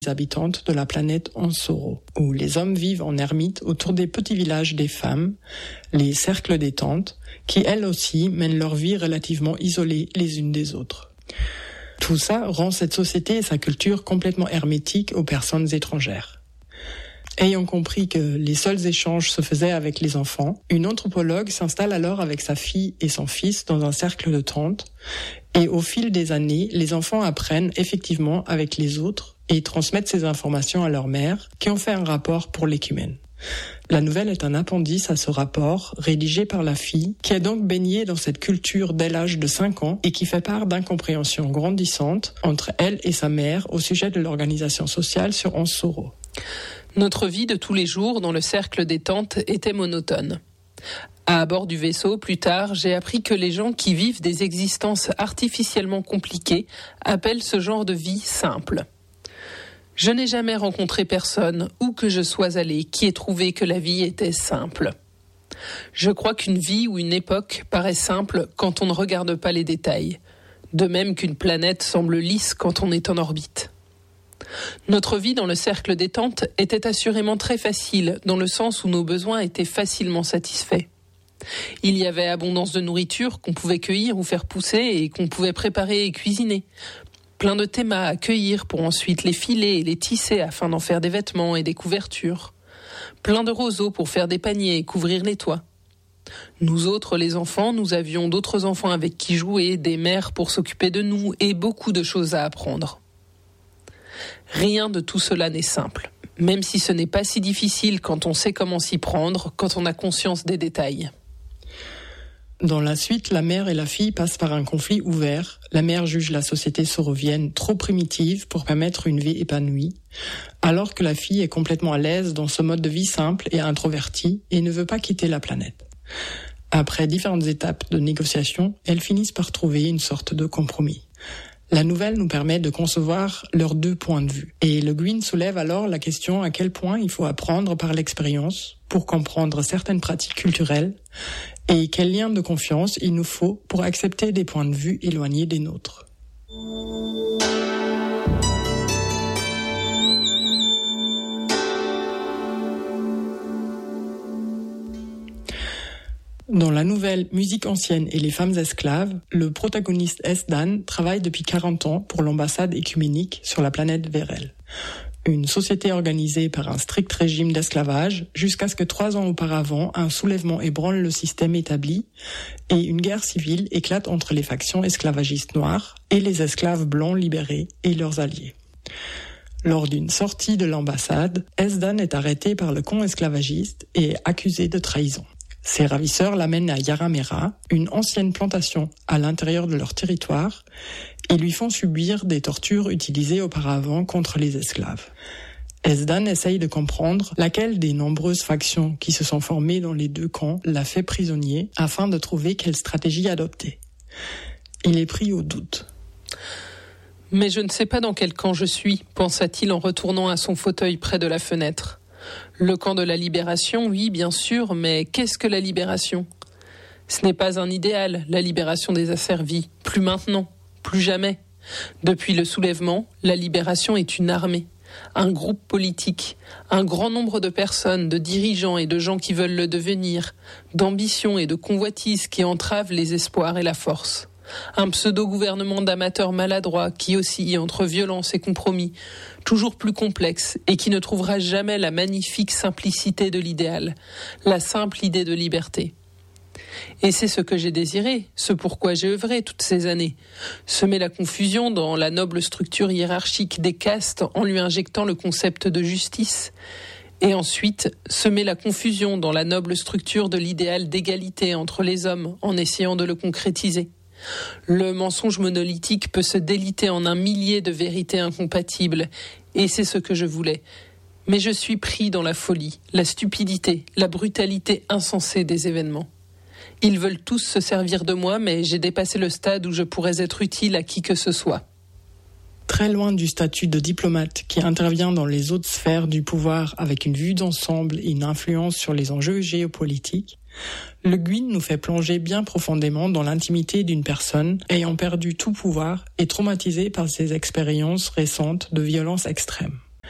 habitantes de la planète Ansoro, où les hommes vivent en ermite autour des petits villages des femmes, les cercles des tantes, qui elles aussi mènent leur vie relativement isolées les unes des autres. Tout ça rend cette société et sa culture complètement hermétiques aux personnes étrangères. Ayant compris que les seuls échanges se faisaient avec les enfants, une anthropologue s'installe alors avec sa fille et son fils dans un cercle de tantes, et au fil des années, les enfants apprennent effectivement avec les autres et transmettent ces informations à leur mère, qui en fait un rapport pour l'écumène. La nouvelle est un appendice à ce rapport, rédigé par la fille, qui est donc baignée dans cette culture dès l'âge de 5 ans et qui fait part d'incompréhensions grandissantes entre elle et sa mère au sujet de l'organisation sociale sur Ansoro. Notre vie de tous les jours dans le cercle des tantes était monotone. À bord du vaisseau, plus tard, j'ai appris que les gens qui vivent des existences artificiellement compliquées appellent ce genre de vie simple. Je n'ai jamais rencontré personne, où que je sois allé, qui ait trouvé que la vie était simple. Je crois qu'une vie ou une époque paraît simple quand on ne regarde pas les détails, de même qu'une planète semble lisse quand on est en orbite. Notre vie dans le cercle des tantes était assurément très facile, dans le sens où nos besoins étaient facilement satisfaits. Il y avait abondance de nourriture qu'on pouvait cueillir ou faire pousser et qu'on pouvait préparer et cuisiner. Plein de thémas à cueillir pour ensuite les filer et les tisser afin d'en faire des vêtements et des couvertures. Plein de roseaux pour faire des paniers et couvrir les toits. Nous autres, les enfants, nous avions d'autres enfants avec qui jouer, des mères pour s'occuper de nous et beaucoup de choses à apprendre. Rien de tout cela n'est simple, même si ce n'est pas si difficile quand on sait comment s'y prendre, quand on a conscience des détails. Dans la suite, la mère et la fille passent par un conflit ouvert. La mère juge la société sorovienne trop primitive pour permettre une vie épanouie, alors que la fille est complètement à l'aise dans ce mode de vie simple et introverti et ne veut pas quitter la planète. Après différentes étapes de négociation, elles finissent par trouver une sorte de compromis. La nouvelle nous permet de concevoir leurs deux points de vue. Et Le Guin soulève alors la question à quel point il faut apprendre par l'expérience pour comprendre certaines pratiques culturelles et quel lien de confiance il nous faut pour accepter des points de vue éloignés des nôtres. Dans la nouvelle Musique ancienne et les femmes esclaves, le protagoniste Ezdan travaille depuis 40 ans pour l'ambassade écuménique sur la planète Vérel. Une société organisée par un strict régime d'esclavage jusqu'à ce que 3 ans auparavant, un soulèvement ébranle le système établi et une guerre civile éclate entre les factions esclavagistes noires et les esclaves blancs libérés et leurs alliés. Lors d'une sortie de l'ambassade, Ezdan est arrêté par le camp esclavagiste et accusé de trahison. Ses ravisseurs l'amènent à Yaramera, une ancienne plantation à l'intérieur de leur territoire, et lui font subir des tortures utilisées auparavant contre les esclaves. Ezdan essaye de comprendre laquelle des nombreuses factions qui se sont formées dans les deux camps l'a fait prisonnier afin de trouver quelle stratégie adopter. Il est pris au doute. Mais je ne sais pas dans quel camp je suis, pensa-t-il en retournant à son fauteuil près de la fenêtre. Le camp de la libération, oui, bien sûr, mais qu'est-ce que la libération ? Ce n'est pas un idéal, la libération des asservis. Plus maintenant, plus jamais. Depuis le soulèvement, la libération est une armée, un groupe politique, un grand nombre de personnes, de dirigeants et de gens qui veulent le devenir, d'ambitions et de convoitises qui entravent les espoirs et la force. Un pseudo-gouvernement d'amateurs maladroits qui oscille entre violence et compromis, toujours plus complexe et qui ne trouvera jamais la magnifique simplicité de l'idéal, la simple idée de liberté. Et c'est ce que j'ai désiré, ce pourquoi j'ai œuvré toutes ces années. Semer la confusion dans la noble structure hiérarchique des castes en lui injectant le concept de justice. Et ensuite, semer la confusion dans la noble structure de l'idéal d'égalité entre les hommes en essayant de le concrétiser. Le mensonge monolithique peut se déliter en un millier de vérités incompatibles, et c'est ce que je voulais. Mais je suis pris dans la folie, la stupidité, la brutalité insensée des événements. Ils veulent tous se servir de moi, mais j'ai dépassé le stade où je pourrais être utile à qui que ce soit. Très loin du statut de diplomate qui intervient dans les autres sphères du pouvoir avec une vue d'ensemble et une influence sur les enjeux géopolitiques, Le Guin nous fait plonger bien profondément dans l'intimité d'une personne ayant perdu tout pouvoir et traumatisée par ses expériences récentes de violence extrême.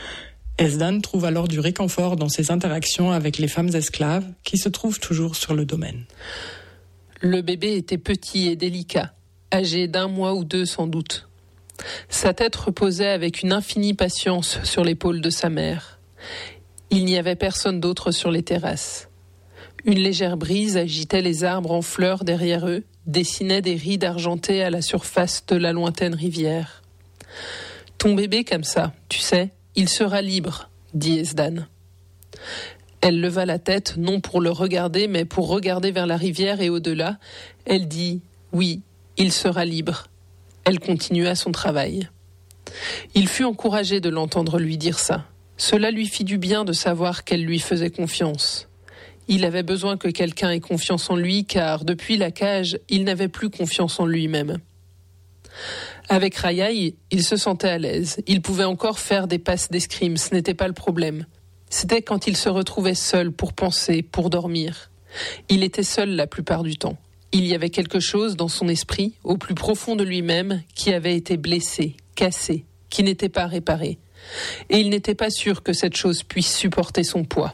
Ezdan trouve alors du réconfort dans ses interactions avec les femmes esclaves qui se trouvent toujours sur le domaine. Le bébé était petit et délicat, âgé d'1 mois ou 2 sans doute. Sa tête reposait avec une infinie patience sur l'épaule de sa mère. Il n'y avait personne d'autre sur les terrasses. Une légère brise agitait les arbres en fleurs derrière eux, dessinait des rides argentées à la surface de la lointaine rivière. « Ton bébé comme ça, tu sais, il sera libre, » dit Ezdan. Elle leva la tête, non pour le regarder, mais pour regarder vers la rivière et au-delà. Elle dit « Oui, il sera libre ». Elle continua son travail. Il fut encouragé de l'entendre lui dire ça. Cela lui fit du bien de savoir qu'elle lui faisait confiance. Il avait besoin que quelqu'un ait confiance en lui, car depuis la cage, il n'avait plus confiance en lui-même. Avec Raya, il se sentait à l'aise. Il pouvait encore faire des passes d'escrime, ce n'était pas le problème. C'était quand il se retrouvait seul pour penser, pour dormir. Il était seul la plupart du temps. Il y avait quelque chose dans son esprit, au plus profond de lui-même, qui avait été blessé, cassé, qui n'était pas réparé. Et il n'était pas sûr que cette chose puisse supporter son poids.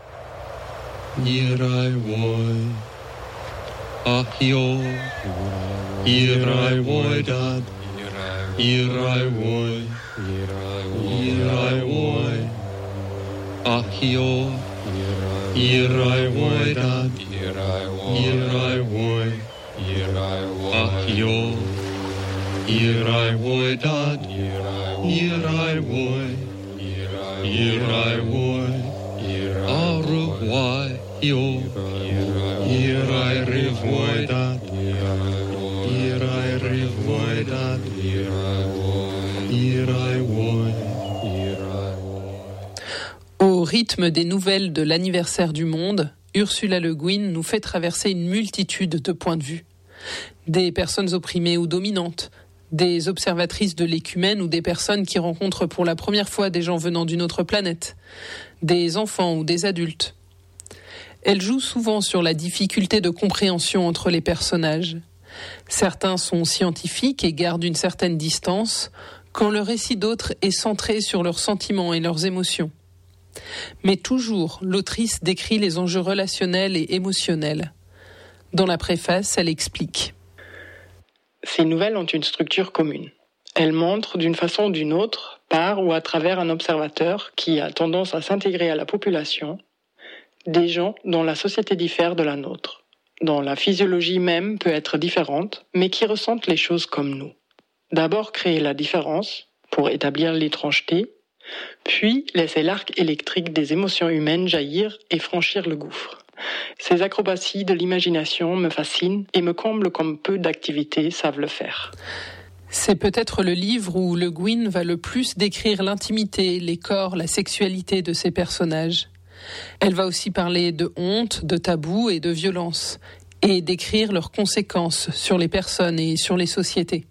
Au rythme des nouvelles de l'anniversaire du monde, Ursula Le Guin nous fait traverser une multitude de points de vue. Des personnes opprimées ou dominantes, des observatrices de l'écumène ou des personnes qui rencontrent pour la première fois des gens venant d'une autre planète, des enfants ou des adultes. Elle joue souvent sur la difficulté de compréhension entre les personnages. Certains sont scientifiques et gardent une certaine distance, quand le récit d'autres est centré sur leurs sentiments et leurs émotions. Mais toujours, l'autrice décrit les enjeux relationnels et émotionnels. Dans la préface, elle explique. Ces nouvelles ont une structure commune. Elles montrent d'une façon ou d'une autre, par ou à travers un observateur qui a tendance à s'intégrer à la population, des gens dont la société diffère de la nôtre, dont la physiologie même peut être différente, mais qui ressentent les choses comme nous. D'abord créer la différence, pour établir l'étrangeté, puis laisser l'arc électrique des émotions humaines jaillir et franchir le gouffre. Ces acrobaties de l'imagination me fascinent et me comblent comme peu d'activités savent le faire. C'est peut-être le livre où Le Guin va le plus décrire l'intimité, les corps, la sexualité de ses personnages. Elle va aussi parler de honte, de tabou et de violence, et décrire leurs conséquences sur les personnes et sur les sociétés.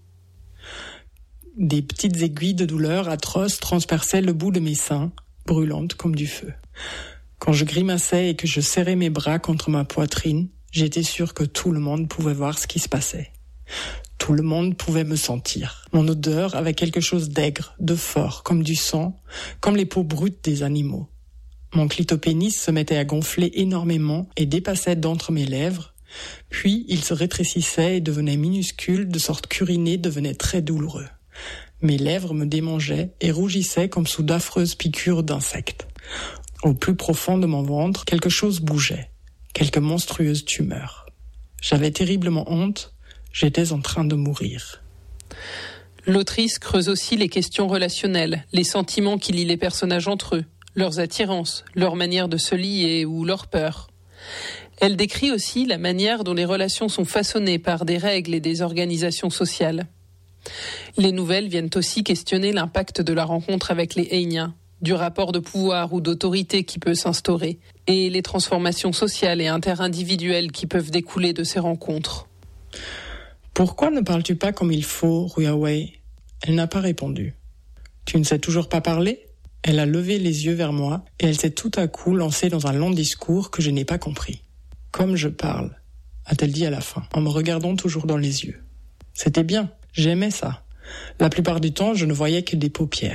Des petites aiguilles de douleur atroces transperçaient le bout de mes seins, brûlantes comme du feu. Quand je grimaçais et que je serrais mes bras contre ma poitrine, j'étais sûre que tout le monde pouvait voir ce qui se passait. Tout le monde pouvait me sentir. Mon odeur avait quelque chose d'aigre, de fort, comme du sang, comme les peaux brutes des animaux. Mon clitopénis se mettait à gonfler énormément et dépassait d'entre mes lèvres, puis il se rétrécissait et devenait minuscule, de sorte qu'uriner devenait très douloureux. Mes lèvres me démangeaient et rougissaient comme sous d'affreuses piqûres d'insectes. Au plus profond de mon ventre, quelque chose bougeait, quelque monstrueuse tumeur. J'avais terriblement honte, j'étais en train de mourir. L'autrice creuse aussi les questions relationnelles, les sentiments qui lient les personnages entre eux, leurs attirances, leur manière de se lier ou leurs peurs. Elle décrit aussi la manière dont les relations sont façonnées par des règles et des organisations sociales. Les nouvelles viennent aussi questionner l'impact de la rencontre avec les Aïniens, du rapport de pouvoir ou d'autorité qui peut s'instaurer, et les transformations sociales et interindividuelles qui peuvent découler de ces rencontres. Pourquoi ne parles-tu pas comme il faut, Ruiawei ? Elle n'a pas répondu. Tu ne sais toujours pas parler ? Elle a levé les yeux vers moi et elle s'est tout à coup lancée dans un long discours que je n'ai pas compris. Comme je parle, a-t-elle dit à la fin, en me regardant toujours dans les yeux. C'était bien, j'aimais ça. La plupart du temps, je ne voyais que des paupières.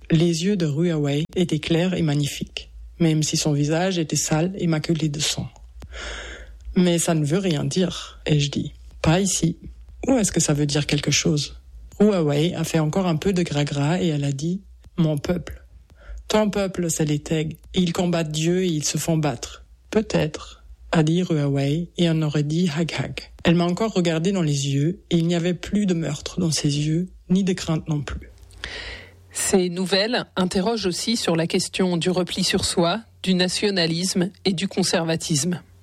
Les yeux de Ruawei étaient clairs et magnifiques, même si son visage était sale et maculé de sang. « Mais ça ne veut rien dire, ai-je dit. Pas ici. Ou est-ce que ça veut dire quelque chose ?» Ruawei a fait encore un peu de gras et elle a dit « Mon peuple. Ton peuple, c'est les Teg, et ils combattent Dieu et ils se font battre. Peut-être, a dit Ruawei, et on aurait dit hag. Elle m'a encore regardé dans les yeux, et il n'y avait plus de meurtre dans ses yeux, ni de crainte non plus. Ces nouvelles interrogent aussi sur la question du repli sur soi, du nationalisme et du conservatisme.